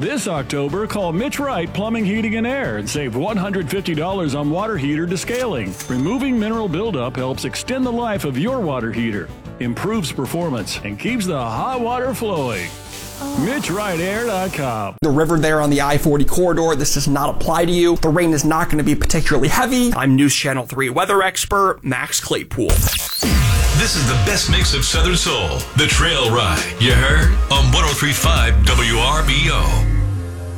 This October, call Mitch Wright Plumbing, Heating, and Air and save $150 on water heater descaling. Removing mineral buildup helps extend the life of your water heater, improves performance, and keeps the hot water flowing. MitchWrightAir.com. The river there on the I-40 corridor, this does not apply to you. The rain is not going to be particularly heavy. I'm News Channel 3 weather expert Max Claypool. This is the best mix of Southern Soul, The Trail Ride. You heard? On 103.5 WRBO.